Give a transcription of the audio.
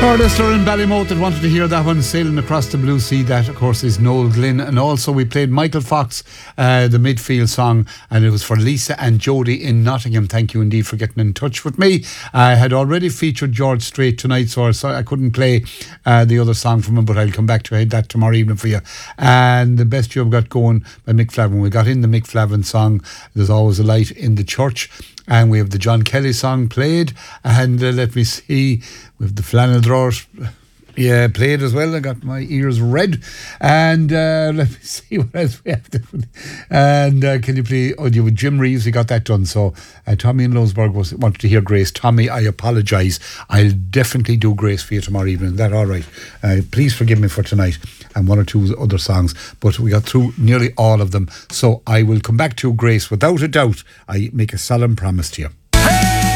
Listener in Ballymouth that wanted to hear that one, Sailing Across the Blue Sea. That, of course, is Noel Glynn. And also we played Michael Fox, the midfield song, and it was for Lisa and Jody in Nottingham. Thank you indeed for getting in touch with me. I had already featured George Strait tonight, so I couldn't play the other song from him, but I'll come back to that tomorrow evening for you. And the best you've got going by Mick Flavin. We got in the Mick Flavin song, There's Always a Light in the Church. And we have the John Kelly song played. And let me see, we have the Flannel Drawers played as well. I got my ears red. And let me see what else we have. And can you play, you with Jim Reeves, he got that done. So Tommy in Lowesburg wanted to hear Grace. Tommy, I apologise. I'll definitely do Grace for you tomorrow evening. Is that all right? Please forgive me for tonight and one or two other songs. But we got through nearly all of them. So I will come back to Grace without a doubt. I make a solemn promise to you.